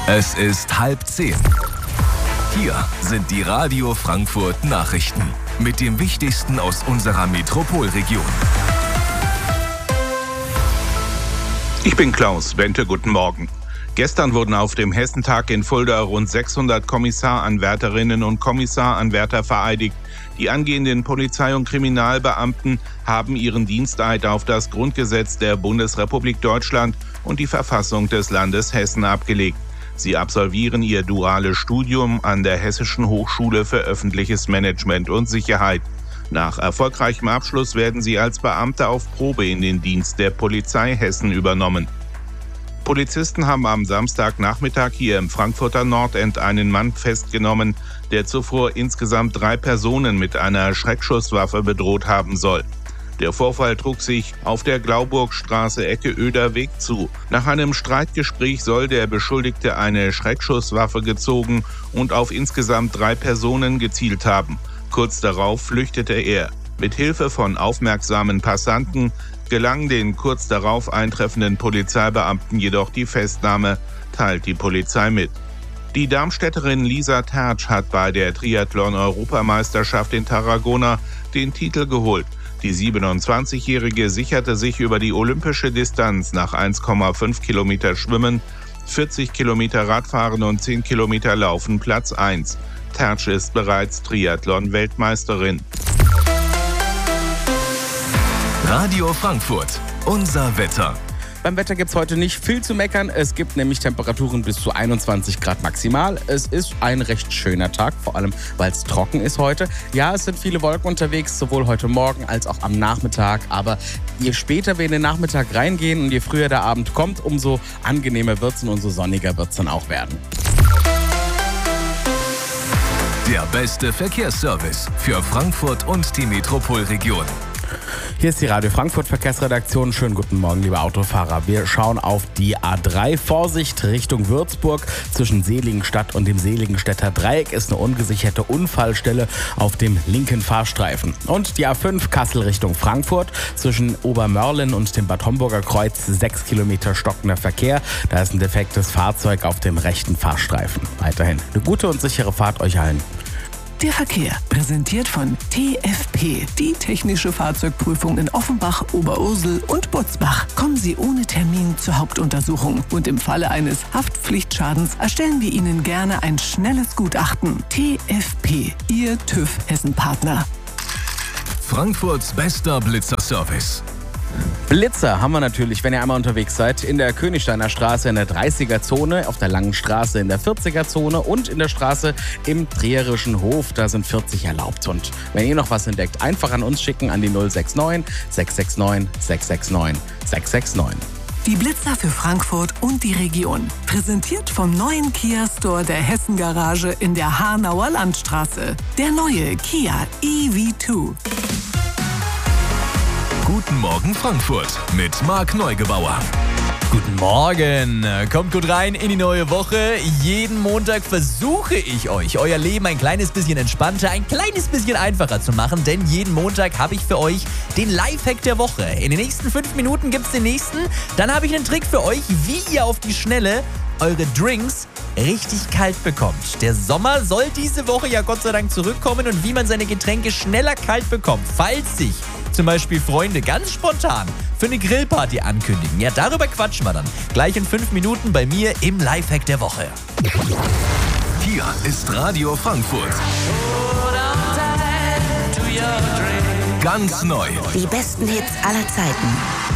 Es ist 9:30. Hier sind die Radio Frankfurt Nachrichten mit dem Wichtigsten aus unserer Metropolregion. Ich bin Klaus Bente, guten Morgen. Gestern wurden auf dem Hessentag in Fulda rund 600 Kommissaranwärterinnen und Kommissaranwärter vereidigt. Die angehenden Polizei- und Kriminalbeamten haben ihren Diensteid auf das Grundgesetz der Bundesrepublik Deutschland und die Verfassung des Landes Hessen abgelegt. Sie absolvieren ihr duales Studium an der Hessischen Hochschule für öffentliches Management und Sicherheit. Nach erfolgreichem Abschluss werden sie als Beamte auf Probe in den Dienst der Polizei Hessen übernommen. Polizisten haben am Samstagnachmittag hier im Frankfurter Nordend einen Mann festgenommen, der zuvor insgesamt 3 Personen mit einer Schreckschusswaffe bedroht haben soll. Der Vorfall trug sich auf der Glauburgstraße Ecke Oederweg zu. Nach einem Streitgespräch soll der Beschuldigte eine Schreckschusswaffe gezogen und auf insgesamt 3 Personen gezielt haben. Kurz darauf flüchtete er. Mit Hilfe von aufmerksamen Passanten gelang den kurz darauf eintreffenden Polizeibeamten jedoch die Festnahme, teilt die Polizei mit. Die Darmstädterin Lisa Tertsch hat bei der Triathlon-Europameisterschaft in Tarragona den Titel geholt. Die 27-Jährige sicherte sich über die olympische Distanz nach 1,5 Kilometer Schwimmen, 40 Kilometer Radfahren und 10 Kilometer Laufen Platz 1. Tertsch ist bereits Triathlon-Weltmeisterin. Radio Frankfurt, unser Wetter. Beim Wetter gibt es heute nicht viel zu meckern. Es gibt nämlich Temperaturen bis zu 21 Grad maximal. Es ist ein recht schöner Tag, vor allem weil es trocken ist heute. Ja, es sind viele Wolken unterwegs, sowohl heute Morgen als auch am Nachmittag. Aber je später wir in den Nachmittag reingehen und je früher der Abend kommt, umso angenehmer wird es und umso sonniger wird es dann auch werden. Der beste Verkehrsservice für Frankfurt und die Metropolregion. Hier ist die Radio Frankfurt Verkehrsredaktion. Schönen guten Morgen, liebe Autofahrer. Wir schauen auf die A3. Vorsicht Richtung Würzburg. Zwischen Seligenstadt und dem Seligenstädter Dreieck ist eine ungesicherte Unfallstelle auf dem linken Fahrstreifen. Und die A5 Kassel Richtung Frankfurt. Zwischen Obermörlen und dem Bad Homburger Kreuz 6 Kilometer stockender Verkehr. Da ist ein defektes Fahrzeug auf dem rechten Fahrstreifen. Weiterhin eine gute und sichere Fahrt euch allen. Der Verkehr, präsentiert von TFP, die technische Fahrzeugprüfung in Offenbach, Oberursel und Butzbach. Kommen Sie ohne Termin zur Hauptuntersuchung und im Falle eines Haftpflichtschadens erstellen wir Ihnen gerne ein schnelles Gutachten. TFP, Ihr TÜV Hessen-Partner. Frankfurts bester Blitzerservice. Blitzer haben wir natürlich, wenn ihr einmal unterwegs seid, in der Königsteiner Straße in der 30er-Zone, auf der Langen Straße in der 40er-Zone und in der Straße im Dreherischen Hof, da sind 40 erlaubt. Und wenn ihr noch was entdeckt, einfach an uns schicken an die 069 669 669 669. Die Blitzer für Frankfurt und die Region. Präsentiert vom neuen Kia Store der Hessen Garage in der Hanauer Landstraße. Der neue Kia EV2. Guten Morgen Frankfurt mit Marc Neugebauer. Guten Morgen, kommt gut rein in die neue Woche. Jeden Montag versuche ich euch, euer Leben ein kleines bisschen entspannter, ein kleines bisschen einfacher zu machen, denn jeden Montag habe ich für euch den Lifehack der Woche. In den nächsten 5 Minuten gibt es den nächsten, dann habe ich einen Trick für euch, wie ihr auf die Schnelle eure Drinks richtig kalt bekommt. Der Sommer soll diese Woche ja Gott sei Dank zurückkommen und wie man seine Getränke schneller kalt bekommt, falls sich zum Beispiel Freunde ganz spontan für eine Grillparty ankündigen. Ja, darüber quatschen wir dann gleich in 5 Minuten bei mir im Lifehack der Woche. Hier ist Radio Frankfurt. Ganz neu. Die besten Hits aller Zeiten.